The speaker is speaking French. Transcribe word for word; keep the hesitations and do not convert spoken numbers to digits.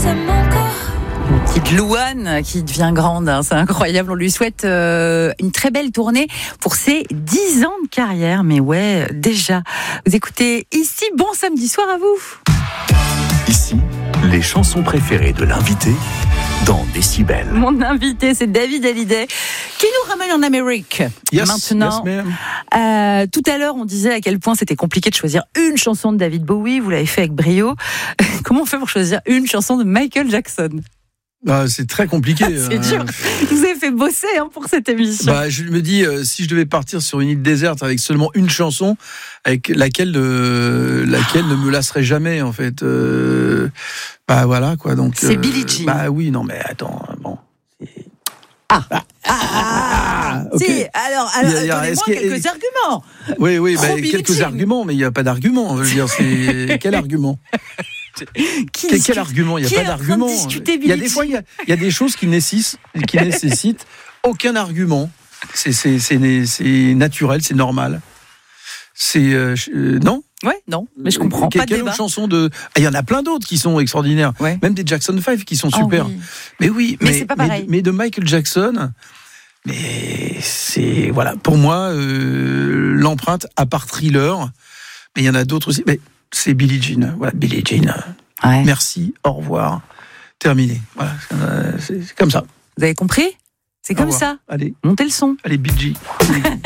t'aime encore. Une petite Louane qui devient grande, hein, c'est incroyable. On lui souhaite euh, une très belle tournée pour ses dix ans de carrière. Mais ouais, déjà. Vous écoutez ici, bon samedi soir à vous. Ici, les chansons préférées de l'invité dans Décibel. Mon invité, c'est David Hallyday, qui nous ramène en Amérique. Yes, Maintenant, yes, euh, tout à l'heure, on disait à quel point c'était compliqué de choisir une chanson de David Bowie. Vous l'avez fait avec brio. Comment on fait pour choisir une chanson de Michael Jackson ? Ah, c'est très compliqué. C'est dur. Je vous ai fait bosser hein, pour cette émission. Bah, je me dis, euh, si je devais partir sur une île déserte avec seulement une chanson, avec laquelle, euh, laquelle ne me lasserait jamais, en fait. Euh, bah voilà, quoi. Donc. C'est euh, Billie Jean. Bah oui, non, mais attends, bon. C'est... Ah. Ah, ah, ah ok. Si, alors, alors Il y a- il y a- donnez-moi est-ce qu'il y a- quelques arguments. Oui, oui, bah, Trop Billie quelques Jean. arguments, mais il n'y a pas d'argument. Je veux dire, c'est quel argument? Qui Quel, discute- quel argument? Il n'y a qui pas est en train de d'argument. discuter Il y a Billie des fois, Jean il y a, il y a des choses qui nécessitent, qui nécessitent aucun argument. C'est, c'est, c'est, c'est naturel, c'est normal. C'est euh, euh, non. Ouais, non, mais je comprends Quelle, pas de quelle débat. autre chanson de ah, il y en a plein d'autres qui sont extraordinaires. Ouais. Même des Jackson five qui sont Ah super. oui. Mais oui, Mais mais, c'est pas pareil. Mais, mais de Michael Jackson, mais c'est voilà pour moi euh, l'empreinte à part Thriller. Mais il y en a d'autres aussi. Mais c'est Billie Jean. Voilà, Billie Jean. Ouais. Merci, au revoir, terminé. Voilà, c'est, c'est comme ça. Vous avez compris ? C'est Au comme revoir. ça. Allez, Montez le son. allez, Billie Jean.